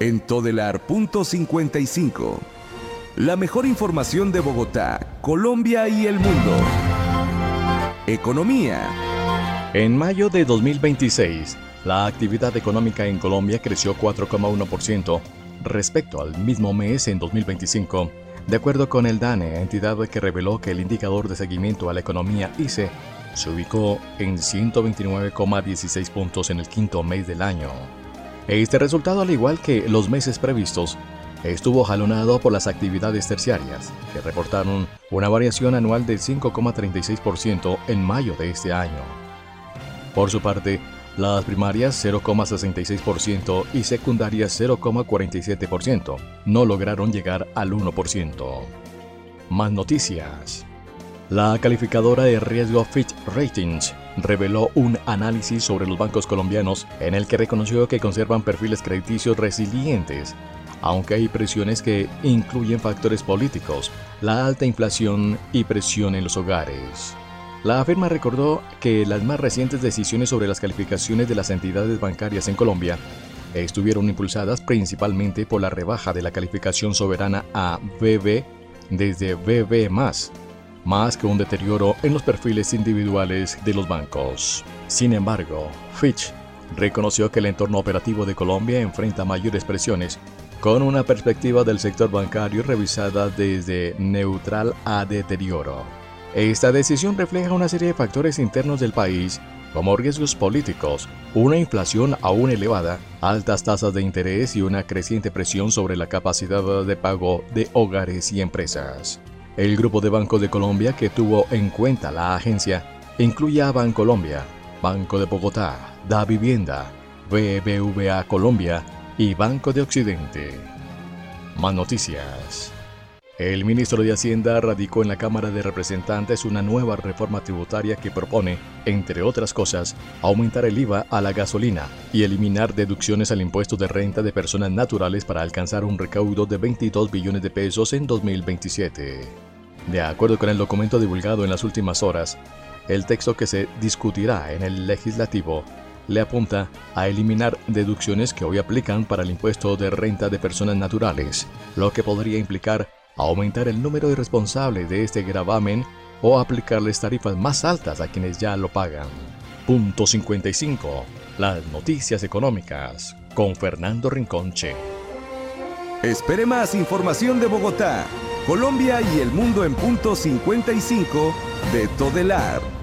En Todelar punto 55. La mejor información de Bogotá, Colombia y el mundo. Economía. En mayo de 2026, la actividad económica en Colombia creció 4,1% respecto al mismo mes en 2025, de acuerdo con el DANE, entidad que reveló que el indicador de seguimiento a la economía ICE se ubicó en 129,16 puntos en el quinto mes del año. Este resultado, al igual que los meses previstos, estuvo jalonado por las actividades terciarias, que reportaron una variación anual del 5,36% en mayo de este año. Por su parte, las primarias 0,66% y secundarias 0,47% no lograron llegar al 1%. Más noticias. La calificadora de riesgo Fitch Ratings reveló un análisis sobre los bancos colombianos en el que reconoció que conservan perfiles crediticios resilientes, aunque hay presiones que incluyen factores políticos, la alta inflación y presión en los hogares. La firma recordó que las más recientes decisiones sobre las calificaciones de las entidades bancarias en Colombia estuvieron impulsadas principalmente por la rebaja de la calificación soberana a BB desde BB+, más que un deterioro en los perfiles individuales de los bancos. Sin embargo, Fitch reconoció que el entorno operativo de Colombia enfrenta mayores presiones, con una perspectiva del sector bancario revisada desde neutral a deterioro. Esta decisión refleja una serie de factores internos del país, como riesgos políticos, una inflación aún elevada, altas tasas de interés y una creciente presión sobre la capacidad de pago de hogares y empresas. El grupo de bancos de Colombia que tuvo en cuenta la agencia incluye a Bancolombia, Banco de Bogotá, Davivienda, BBVA Colombia y Banco de Occidente. Más noticias. El ministro de Hacienda radicó en la Cámara de Representantes una nueva reforma tributaria que propone, entre otras cosas, aumentar el IVA a la gasolina y eliminar deducciones al impuesto de renta de personas naturales para alcanzar un recaudo de 22 billones de pesos en 2027. De acuerdo con el documento divulgado en las últimas horas, el texto que se discutirá en el legislativo le apunta a eliminar deducciones que hoy aplican para el impuesto de renta de personas naturales, lo que podría implicar aumentar el número de responsables de este gravamen o aplicarles tarifas más altas a quienes ya lo pagan. Punto 55. Las noticias económicas con Fernando Rinconche. Espere más información de Bogotá, Colombia y el mundo en punto 55 de Todelar.